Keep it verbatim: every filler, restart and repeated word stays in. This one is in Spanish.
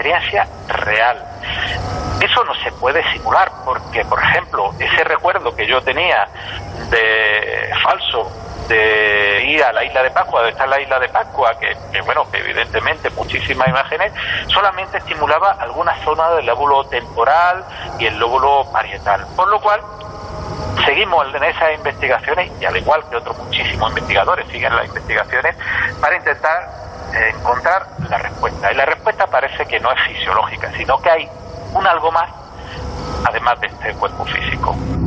experiencia real. Eso no se puede simular porque, por ejemplo, ese recuerdo que yo tenía de falso de ir a la isla de Pascua, de estar en la isla de Pascua, que, que bueno, que evidentemente muchísimas imágenes, solamente estimulaba alguna zona del lóbulo temporal y el lóbulo parietal. Por lo cual, seguimos en esas investigaciones, y al igual que otros muchísimos investigadores siguen las investigaciones, para intentar eh, encontrar la respuesta. Y la respuesta parece que no es fisiológica, sino que hay un algo más, además de este cuerpo físico.